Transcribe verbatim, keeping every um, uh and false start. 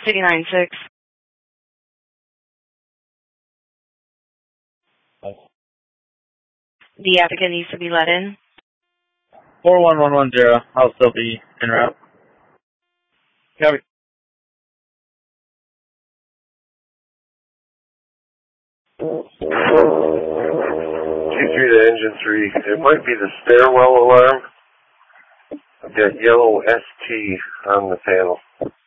City nine six. The applicant needs to be let in. four one one one zero. I'll still be en route. Copy. G three to engine three. It might be the stairwell alarm. I've got yellow S T on the panel.